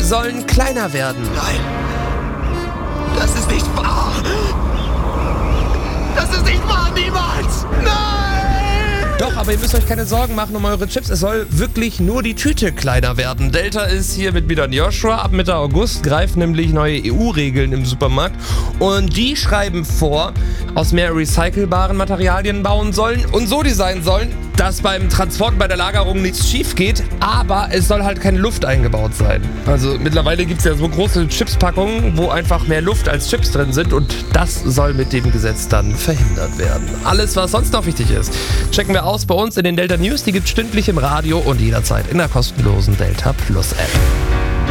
sollen kleiner werden. Nein, das ist nicht wahr. Das ist nicht wahr, niemals. Nein! Doch, aber ihr müsst euch keine Sorgen machen um eure Chips. Es soll wirklich nur die Tüte kleiner werden. Delta ist hier mit Milan Joshua. Ab Mitte August greifen nämlich neue EU-Regeln im Supermarkt. Und die schreiben vor, aus mehr recycelbaren Materialien bauen sollen und so designen sollen, dass beim Transport, bei der Lagerung nichts schief geht, aber es soll halt keine Luft eingebaut sein. Also mittlerweile gibt es ja so große Chipspackungen, wo einfach mehr Luft als Chips drin sind und das soll mit dem Gesetz dann verhindert werden. Alles, was sonst noch wichtig ist, checken wir aus bei uns in den Delta News. Die gibt es stündlich im Radio und jederzeit in der kostenlosen Delta Plus App.